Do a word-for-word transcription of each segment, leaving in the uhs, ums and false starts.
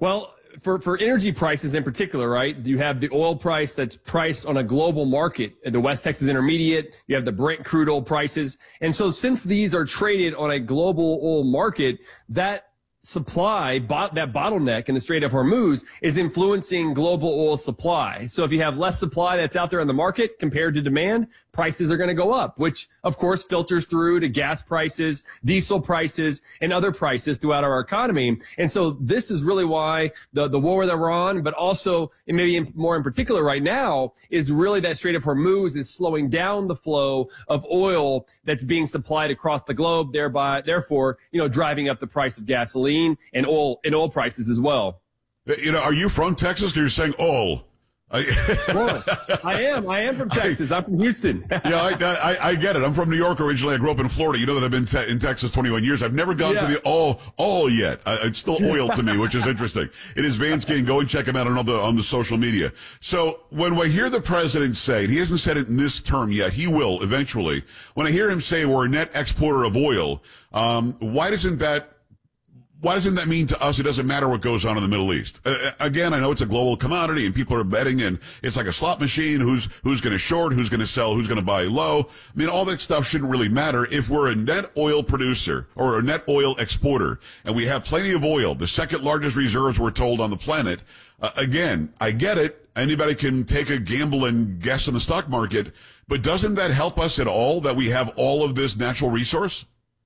Well, for, for energy prices in particular, right, you have the oil price that's priced on a global market, the West Texas Intermediate, you have the Brent crude oil prices. And so since these are traded on a global oil market, that supply, bot, that bottleneck in the Strait of Hormuz is influencing global oil supply. So if you have less supply that's out there in the market compared to demand, prices are going to go up, which of course filters through to gas prices, diesel prices, and other prices throughout our economy. And so this is really why the, the war that we're on, but also, and maybe in, more in particular right now, is really that Strait of Hormuz is slowing down the flow of oil that's being supplied across the globe, thereby, therefore, you know, driving up the price of gasoline and oil, and oil prices as well. You know, are you from Texas? You're saying oil. I, well, I am. I am from Texas. I'm from Houston. yeah, I, I, I get it. I'm from New York originally. I grew up in Florida. You know that I've been te- in Texas twenty-one years. I've never gone yeah. to the all all yet. I, it's still oil to me, which is interesting. It is Vansky. Go and check him out on the on the social media. So when I hear the president say, and he hasn't said it in this term yet, he will eventually. When I hear him say we're a net exporter of oil, um, why doesn't that? Why doesn't that mean to us it doesn't matter what goes on in the Middle East? Uh, again, I know it's a global commodity and people are betting, and it's like a slot machine. Who's who's going to short, who's going to sell, who's going to buy low. I mean, all that stuff shouldn't really matter if we're a net oil producer or a net oil exporter, and we have plenty of oil, the second largest reserves we're told on the planet. Uh, again, I get it. Anybody can take a gamble and guess in the stock market, but doesn't that help us at all that we have all of this natural resource?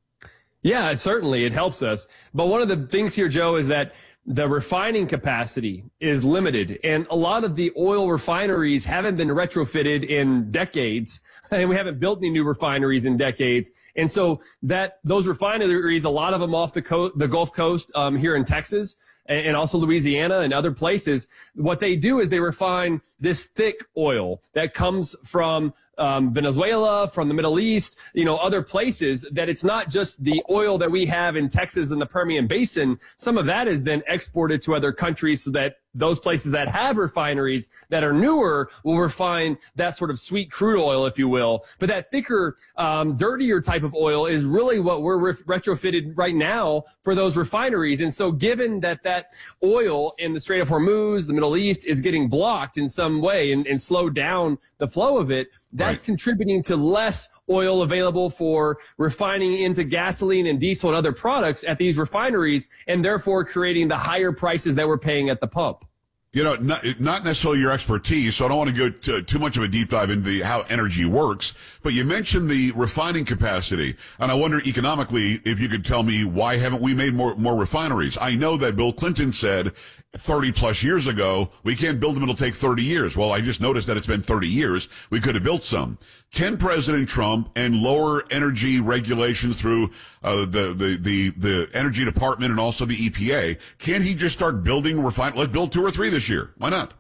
Yeah, certainly it helps us. But one of the things here, Joe, is that the refining capacity is limited. And a lot of the oil refineries haven't been retrofitted in decades. And we haven't built any new refineries in decades. And so that those refineries, a lot of them off the coast, the Gulf Coast um, here in Texas, and also Louisiana and other places, what they do is they refine this thick oil that comes from um, Venezuela, from the Middle East, you know, other places, that it's not just the oil that we have in Texas and the Permian Basin. Some of that is then exported to other countries so that those places that have refineries that are newer will refine that sort of sweet crude oil, if you will. But that thicker, um, dirtier type of oil is really what we're re- retrofitted right now for those refineries. And so given that that oil in the Strait of Hormuz, the Middle East, is getting blocked in some way and, and slowed down the flow of it, that's right. contributing to less oil available for refining into gasoline and diesel and other products at these refineries, and therefore creating the higher prices that we're paying at the pump. You know, not, not necessarily your expertise, so I don't want to go to, too much of a deep dive into the, how energy works, but you mentioned the refining capacity, and I wonder economically if you could tell me why haven't we made more, more refineries? I know that Bill Clinton said thirty plus years ago, we can't build them, it'll take thirty years. Well, I just noticed that it's been thirty years. We could have built some. Can President Trump and lower energy regulations through uh, the, the, the, the Energy Department and also the E P A, can he just start building refine? Let's build two or three this year. Why not?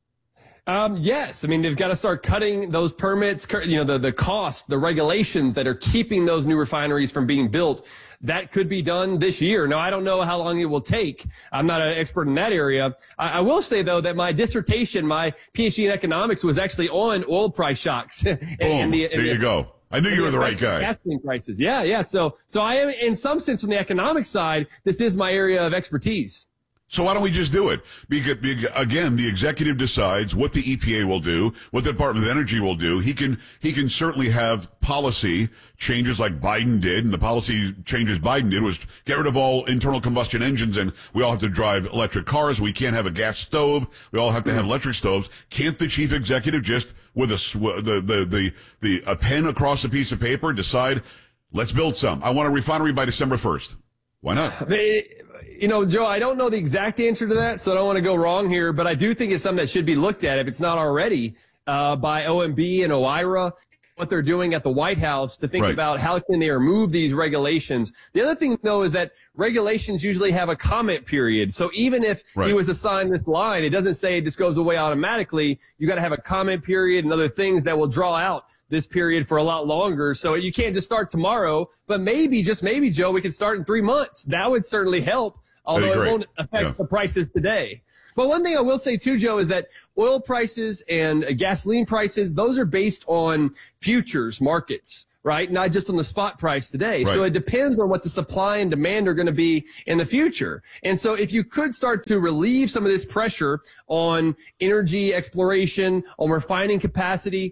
Um, yes. I mean, they've got to start cutting those permits, you know, the, the cost, the regulations that are keeping those new refineries from being built. That could be done this year. Now, I don't know how long it will take. I'm not an expert in that area. I, I will say, though, that my dissertation, my PhD in economics, was actually on oil price shocks. and, Boom. and the, there you the, go. I knew you were the right guy. Gasoline prices. Yeah, yeah. So, so I am, in some sense, from the economic side, this is my area of expertise. So why don't we just do it? Because, again, the executive decides what the E P A will do, what the Department of Energy will do. He can, he can certainly have policy changes like Biden did, and the policy changes Biden did was get rid of all internal combustion engines, and we all have to drive electric cars. We can't have a gas stove. We all have to have electric stoves. Can't the chief executive just, with a, the, the, the, the, a pen across a piece of paper decide, let's build some. I want a refinery by December first. Why not? You know, Joe, I don't know the exact answer to that, so I don't want to go wrong here, but I do think it's something that should be looked at, if it's not already, uh, by O M B and O I R A, what they're doing at the White House to think right. about how can they remove these regulations. The other thing, though, is that regulations usually have a comment period. So even if right. he was assigned this line, it doesn't say it just goes away automatically. You got to have a comment period and other things that will draw out this period for a lot longer. So you can't just start tomorrow, but maybe, just maybe, Joe, we could start in three months. That would certainly help, although it won't affect yeah. the prices today. But one thing I will say too, Joe, is that oil prices and gasoline prices, those are based on futures markets, right? Not just on the spot price today. Right. So it depends on what the supply and demand are going to be in the future. And so if you could start to relieve some of this pressure on energy exploration, on refining capacity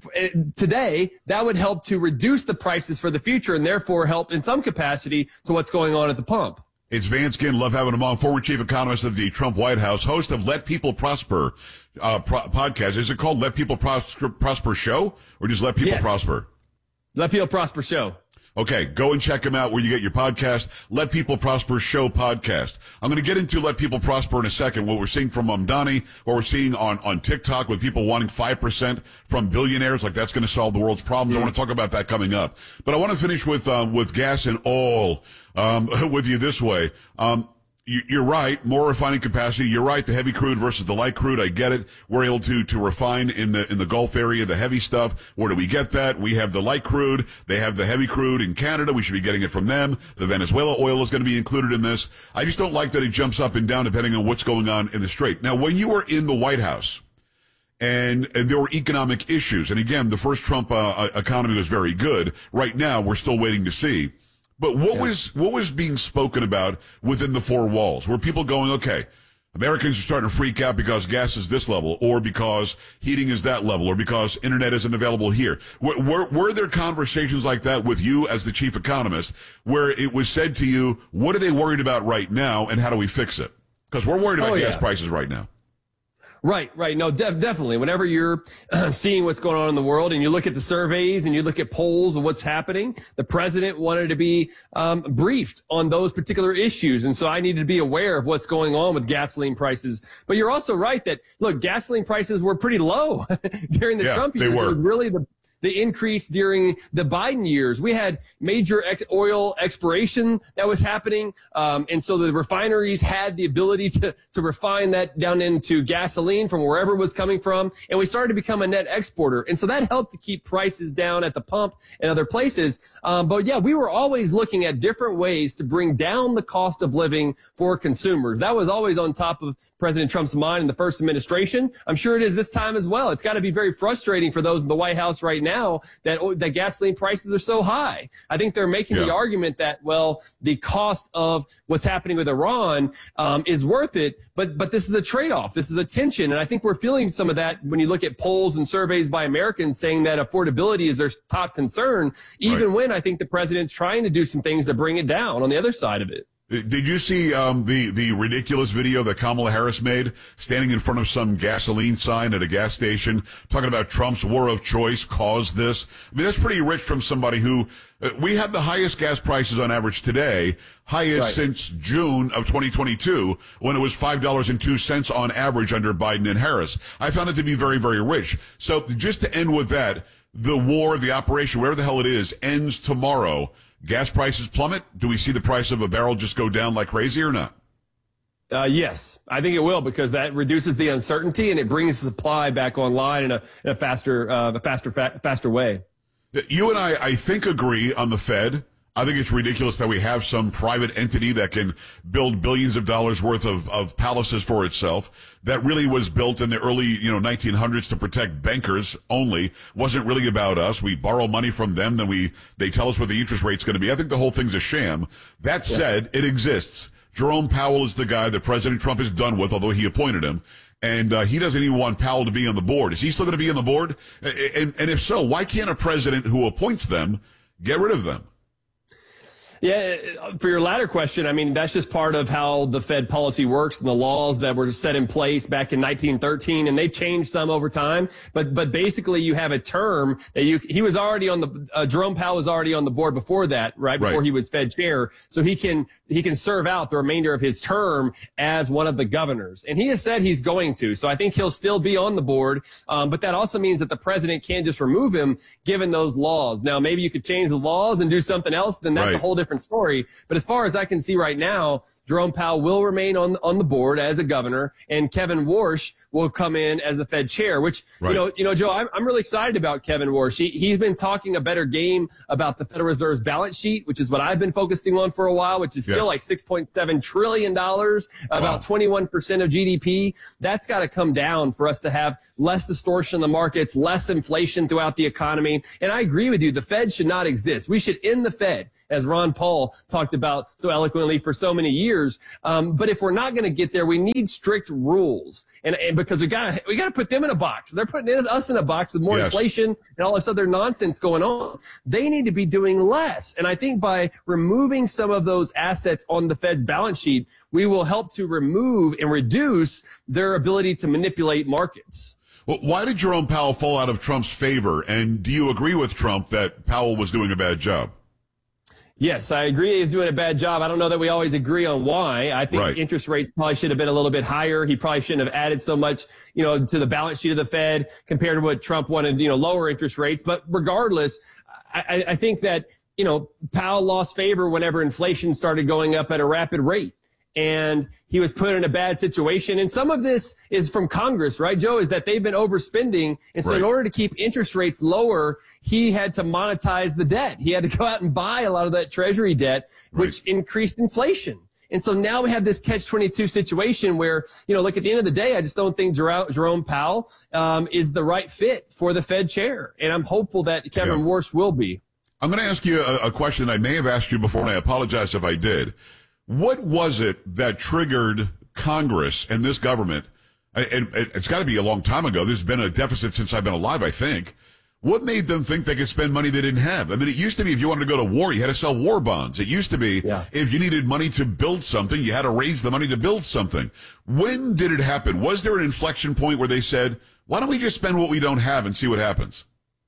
today, that would help to reduce the prices for the future and therefore help in some capacity to what's going on at the pump. It's Vance Ginn. Love having him on. Former chief economist of the Trump White House, host of Let People Prosper uh, pro- podcast. Is it called Let People Prosper, Prosper Show or just Let People Yes. Prosper? Let People Prosper Show. Okay, go and check him out where you get your podcast, Let People Prosper Show podcast. I'm going to get into Let People Prosper in a second, what we're seeing from Mamdani, what we're seeing on, on TikTok with people wanting five percent from billionaires, like that's going to solve the world's problems. Mm-hmm. I want to talk about that coming up. But I want to finish with, uh, with gas and oil, um, with you this way. Um, You're right. More refining capacity. You're right. The heavy crude versus the light crude. I get it. We're able to, to refine in the, in the Gulf area, the heavy stuff. Where do we get that? We have the light crude. They have the heavy crude in Canada. We should be getting it from them. The Venezuela oil is going to be included in this. I just don't like that it jumps up and down depending on what's going on in the Strait. Now, when you were in the White House and, and there were economic issues, and again, the first Trump uh, economy was very good. Right now, we're still waiting to see. But what yeah. was what was being spoken about within the four walls? Were people going, okay, Americans are starting to freak out because gas is this level, or because heating is that level, or because internet isn't available here? Were, were, were there conversations like that with you as the chief economist where it was said to you, what are they worried about right now, and how do we fix it? Because we're worried about oh, gas yeah. prices right now. Right, right. No, de- definitely. Whenever you're uh, seeing what's going on in the world and you look at the surveys and you look at polls of what's happening, the president wanted to be um, briefed on those particular issues. And so I needed to be aware of what's going on with gasoline prices. But you're also right that, look, gasoline prices were pretty low during the yeah, Trump years. They were. It was really the the increase during the Biden years. We had major ex- oil exploration that was happening. Um, and so the refineries had the ability to, to refine that down into gasoline from wherever it was coming from. And we started to become a net exporter. And so that helped to keep prices down at the pump and other places. Um, but yeah, we were always looking at different ways to bring down the cost of living for consumers. That was always on top of President Trump's mind in the first administration. I'm sure it is this time as well. It's got to be very frustrating for those in the White House right now that that gasoline prices are so high. I think they're making yeah. the argument that, well, the cost of what's happening with Iran um, is worth it, but but this is a trade-off. This is a tension, and I think we're feeling some of that when you look at polls and surveys by Americans saying that affordability is their top concern, even right. when I think the president's trying to do some things to bring it down on the other side of it. Did you see um, the the ridiculous video that Kamala Harris made, standing in front of some gasoline sign at a gas station, talking about Trump's war of choice caused this? I mean, that's pretty rich from somebody who uh, we have the highest gas prices on average today, highest right. since June of twenty twenty-two, when it was five dollars and two cents on average under Biden and Harris. I found it to be very, very rich. So just to end with that, the war, the operation, whatever the hell it is, ends tomorrow. Gas prices plummet? Do we see the price of a barrel just go down like crazy or not? Uh, yes, I think it will, because that reduces the uncertainty and it brings the supply back online in a, in a faster, uh, a faster, fa- faster way. You and I, I think, agree on the Fed. I think it's ridiculous that we have some private entity that can build billions of dollars worth of, of palaces for itself. That really was built in the early, you know, nineteen hundreds to protect bankers only. Wasn't really about us. We borrow money from them, then we, they tell us what the interest rate's going to be. I think the whole thing's a sham. That said, yeah. it exists. Jerome Powell is the guy that President Trump is done with, although he appointed him. And uh, he doesn't even want Powell to be on the board. Is he still going to be on the board? And, and if so, why can't a president who appoints them get rid of them? Yeah, for your latter question, I mean, that's just part of how the Fed policy works and the laws that were set in place back in nineteen thirteen, and they've changed some over time. But but basically, you have a term that you he was already on the uh, Jerome Powell was already on the board before that, right? Before right. he was Fed chair, so he can he can serve out the remainder of his term as one of the governors, and he has said he's going to. So I think he'll still be on the board, um, but that also means that the president can't just remove him given those laws. Now maybe you could change the laws and do something else, then that's right. a whole different different story. But as far as I can see right now, Jerome Powell will remain on on the board as a governor, and Kevin Warsh will come in as the Fed chair. Which right. you know, you know, Joe, I'm I'm really excited about Kevin Warsh. He he's been talking a better game about the Federal Reserve's balance sheet, which is what I've been focusing on for a while, which is still yeah. like six point seven trillion dollars, about wow. twenty-one percent of G D P. That's got to come down for us to have less distortion in the markets, less inflation throughout the economy. And I agree with you. The Fed should not exist. We should end the Fed, as Ron Paul talked about so eloquently for so many years. Um, but if we're not going to get there, we need strict rules. And, and because we got we got to put them in a box. They're putting us in a box with more yes. inflation and all this other nonsense going on. They need to be doing less. And I think by removing some of those assets on the Fed's balance sheet, we will help to remove and reduce their ability to manipulate markets. Well, why did Jerome Powell fall out of Trump's favor? And do you agree with Trump that Powell was doing a bad job? Yes, I agree he's doing a bad job. I don't know that we always agree on why. I think right. interest rates probably should have been a little bit higher. He probably shouldn't have added so much, you know, to the balance sheet of the Fed compared to what Trump wanted, you know, lower interest rates. But regardless, I, I think that, you know, Powell lost favor whenever inflation started going up at a rapid rate. And he was put in a bad situation. And some of this is from Congress, right, Joe, is that they've been overspending. And so right. in order to keep interest rates lower, he had to monetize the debt. He had to go out and buy a lot of that Treasury debt, which right. increased inflation. And so now we have this catch twenty-two situation where, you know, look, at the end of the day, I just don't think Jerome Powell um, is the right fit for the Fed chair. And I'm hopeful that Kevin yeah. Warsh will be. I'm going to ask you a, a question I may have asked you before, and I apologize if I did. What was it that triggered Congress and this government? And it's got to be a long time ago. There's been a deficit since I've been alive, I think. What made them think they could spend money they didn't have? I mean, it used to be if you wanted to go to war, you had to sell war bonds. It used to be yeah. if you needed money to build something, you had to raise the money to build something. When did it happen? Was there an inflection point where they said, why don't we just spend what we don't have and see what happens?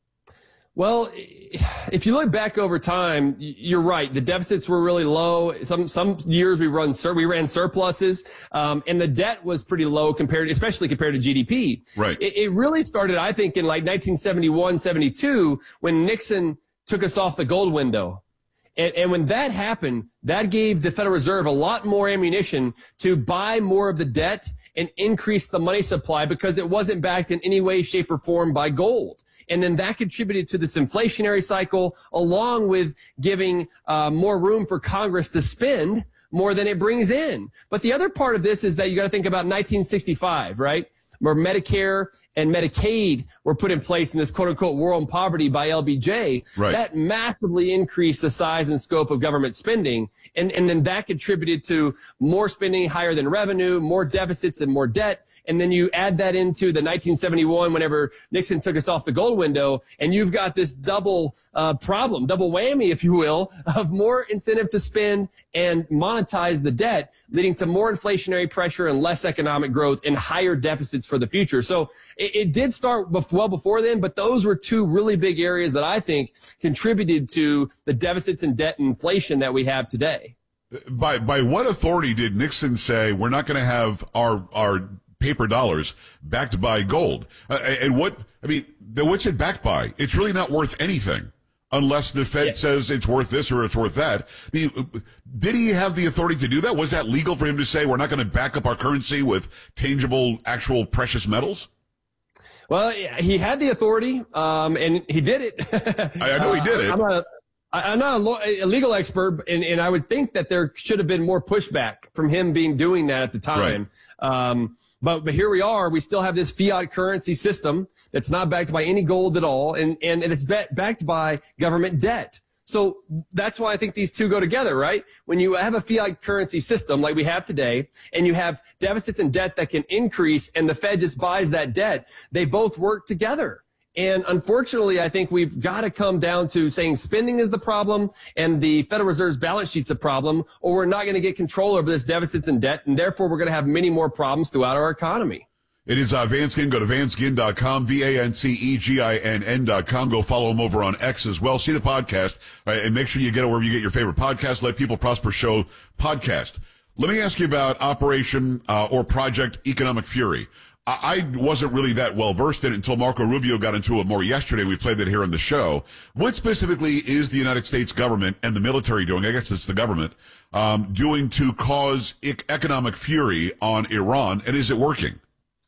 Well, if you look back over time, you're right. The deficits were really low. Some some years we run we ran surpluses, um, and the debt was pretty low compared, especially compared to G D P. Right. It, it really started, I think, in like nineteen seventy-one, seventy-two, when Nixon took us off the gold window. And, and when that happened, that gave the Federal Reserve a lot more ammunition to buy more of the debt and increase the money supply because it wasn't backed in any way, shape, or form by gold. And then that contributed to this inflationary cycle, along with giving uh, more room for Congress to spend more than it brings in. But the other part of this is that you got to think about nineteen sixty-five, right? Where Medicare and Medicaid were put in place in this quote unquote war on poverty by L B J. Right. That massively increased the size and scope of government spending. And, and then that contributed to more spending higher than revenue, more deficits and more debt. And then you add that into the nineteen seventy-one, whenever Nixon took us off the gold window, and you've got this double uh, problem, double whammy, if you will, of more incentive to spend and monetize the debt, leading to more inflationary pressure and less economic growth and higher deficits for the future. So it, it did start well before then, but those were two really big areas that I think contributed to the deficits and debt and inflation that we have today. By by what authority did Nixon say we're not going to have our our paper dollars backed by gold? Uh, and what, I mean, what's it backed by? It's really not worth anything unless the Fed yeah. says it's worth this or it's worth that. I mean, did he have the authority to do that? Was that legal for him to say we're not going to back up our currency with tangible, actual precious metals? Well, he had the authority, um, and he did it. I know he did it. Uh, I'm not a, I'm not a, law, a legal expert, and, and I would think that there should have been more pushback from him being doing that at the time. Right. Um, But, but here we are. We still have this fiat currency system that's not backed by any gold at all, and, and, and it's ba- backed by government debt. So that's why I think these two go together, right? When you have a fiat currency system like we have today, and you have deficits and debt that can increase, and the Fed just buys that debt, they both work together. And unfortunately, I think we've got to come down to saying spending is the problem and the Federal Reserve's balance sheet's a problem, or we're not going to get control over this deficits and debt, and therefore we're going to have many more problems throughout our economy. It is uh, Vance Ginn. Go to vance ginn dot com, V A N C E G I N N dot com. Go follow him over on X as well. See the podcast, uh, and make sure you get it wherever you get your favorite podcast. Let People Prosper Show podcast. Let me ask you about Operation uh, or Project Economic Fury. I wasn't really that well versed in it until Marco Rubio got into it more yesterday. We played that here on the show. What specifically is the United States government and the military doing? I guess it's the government um, doing to cause e- economic fury on Iran, and is it working?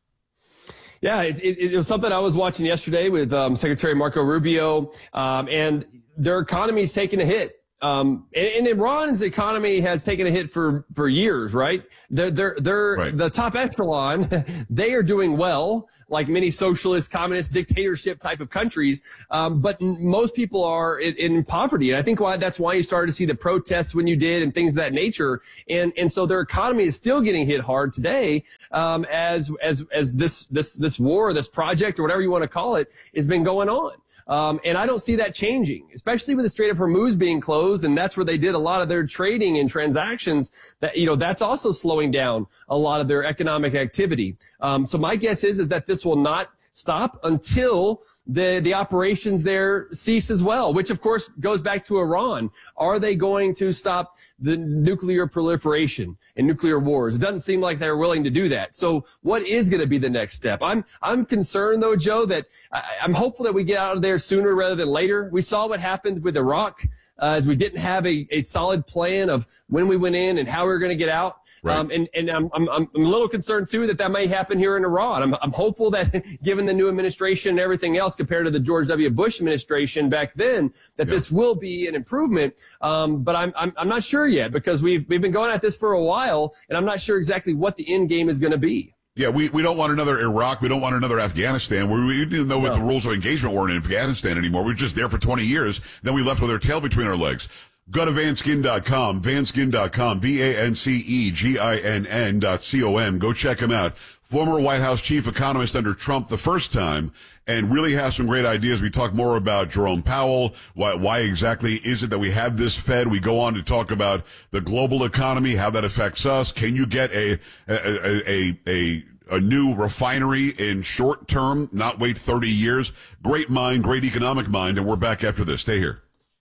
Yeah, it, it, it was something I was watching yesterday with um, Secretary Marco Rubio, um, and their economy is taking a hit. Um, and, and Iran's economy has taken a hit for, for years, right? They're, they're, they're right. The top echelon. They are doing well, like many socialist, communist, dictatorship type of countries. Um, but most people are in, in poverty. And I think why that's why you started to see the protests when you did and things of that nature. And, and so their economy is still getting hit hard today, um, as, as, as this, this, this war, this project, or whatever you want to call it, has been going on. Um, and I don't see that changing, especially with the Strait of Hormuz being closed. And that's where they did a lot of their trading and transactions that, you know, that's also slowing down a lot of their economic activity. Um, so my guess is, is that this will not stop until the, the operations there cease as well, which of course goes back to Iran. Are they going to stop the nuclear proliferation and nuclear wars? It doesn't seem like they're willing to do that. So what is going to be the next step? I'm, I'm concerned though, Joe, that I, I'm hopeful that we get out of there sooner rather than later. We saw what happened with Iraq, uh, as we didn't have a, a solid plan of when we went in and how we were going to get out. Right. Um, and, and I'm, I'm, I'm a little concerned too that that may happen here in Iran. I'm, I'm hopeful that given the new administration and everything else compared to the George W. Bush administration back then, that yeah. this will be an improvement. Um, but I'm, I'm, I'm not sure yet because we've, we've been going at this for a while and I'm not sure exactly what the end game is going to be. Yeah, we, we don't want another Iraq. We don't want another Afghanistan. We, we didn't know what no. the rules of engagement were in Afghanistan anymore. We were just there for twenty years. Then we left with our tail between our legs. Go to vanskin dot com, vanskin dot com, V A N C E G I N N dot C O M. Go check him out. Former White House chief economist under Trump the first time, and really has some great ideas. We talk more about Jerome Powell. Why, why exactly is it that we have this Fed? We go on to talk about the global economy, how that affects us. Can you get a, a, a, a, a new refinery in short term, not wait thirty years? Great mind, great economic mind. And we're back after this. Stay here.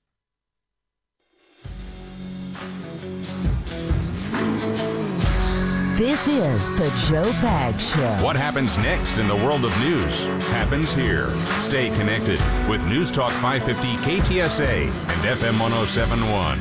This is the Joe Pags Show. What happens next in the world of news happens here. Stay connected with News Talk five fifty K T S A and F M one oh seven point one.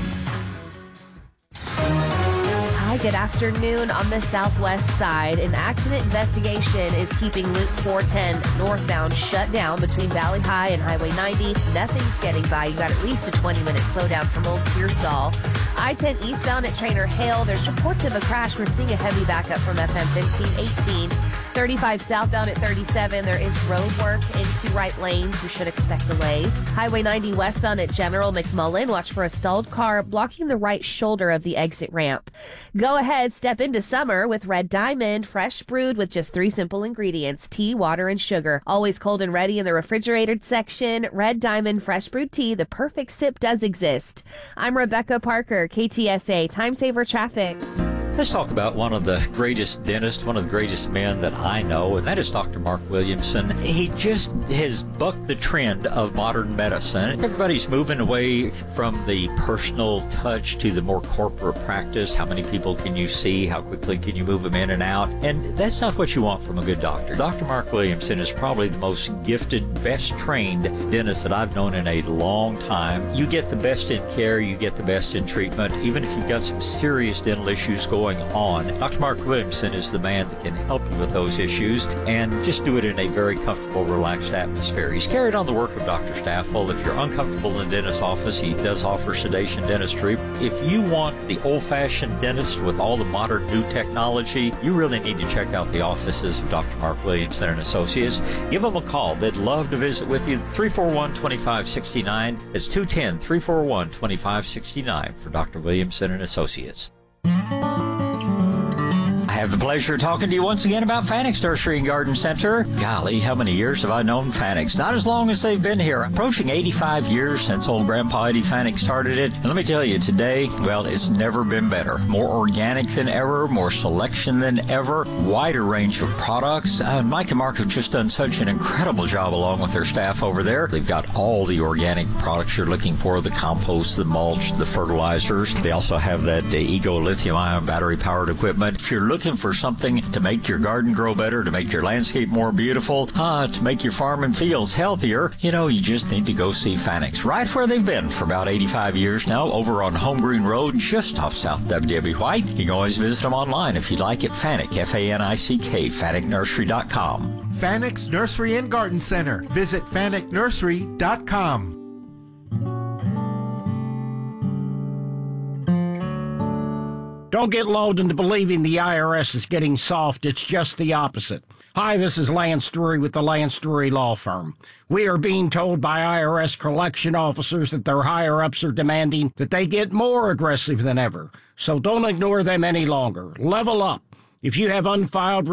Hi, good afternoon. On the southwest side, an accident investigation is keeping Loop four ten northbound shut down between Valley High and Highway ninety. Nothing's getting by. You got at least a twenty minute slowdown from Old Pearsall. I ten eastbound at Trainer Hale. There's reports of a crash. We're seeing a heavy backup from F M fifteen eighteen. thirty-five southbound at thirty-seven. There is road work in two right lanes. You should expect delays. Highway ninety westbound at General McMullen. Watch for a stalled car blocking the right shoulder of the exit ramp. Go ahead, step into summer with Red Diamond, fresh brewed with just three simple ingredients, tea, water, and sugar. Always cold and ready in the refrigerated section. Red Diamond fresh brewed tea, the perfect sip does exist. I'm Rebecca Parker, K T S A Time Saver Traffic. Let's talk about one of the greatest dentists, one of the greatest men that I know, and that is Doctor Mark Williamson. He just has bucked the trend of modern medicine. Everybody's moving away from the personal touch to the more corporate practice. How many people can you see? How quickly can you move them in and out? And that's not what you want from a good doctor. Doctor Mark Williamson is probably the most gifted, best trained dentist that I've known in a long time. You get the best in care, you get the best in treatment, even if you've got some serious dental issues going on. Doctor Mark Williamson is the man that can help you with those issues and just do it in a very comfortable, relaxed atmosphere. He's carried on the work of Doctor Staffel. If you're uncomfortable in the dentist's office, he does offer sedation dentistry. If you want the old-fashioned dentist with all the modern new technology, you really need to check out the offices of Doctor Mark Williamson and Associates. Give them a call. They'd love to visit with you. three four one, two five six nine. It's two one zero, three four one, two five six nine for Doctor Williamson and Associates. I have the pleasure of talking to you once again about Fanix Nursery and Garden Center. Golly, how many years have I known Fanix? Not as long as they've been here. Approaching eighty-five years since old Grandpa Eddie Fanix started it. And let me tell you, today, well, it's never been better. More organic than ever, more selection than ever, wider range of products. Uh, Mike and Mark have just done such an incredible job along with their staff over there. They've got all the organic products you're looking for, the compost, the mulch, the fertilizers. They also have that uh, Ego lithium-ion battery-powered equipment. If you're looking looking for something to make your garden grow better, to make your landscape more beautiful, uh, to make your farm and fields healthier, you know, you just need to go see Fanick's. Right where they've been for about eighty-five years now, over on Home Green Road, just off South W W White. You can always visit them online if you'd like at Fanick, F A N I C K, Fanick Nursery dot com. Fanick's Nursery and Garden Center. Visit Fanick Nursery dot com. Don't get lulled into believing the I R S is getting soft. It's just the opposite. Hi, this is Lance Drury with the Lance Drury Law Firm. We are being told by I R S collection officers that their higher-ups are demanding that they get more aggressive than ever. So don't ignore them any longer. Level up. If you have unfiled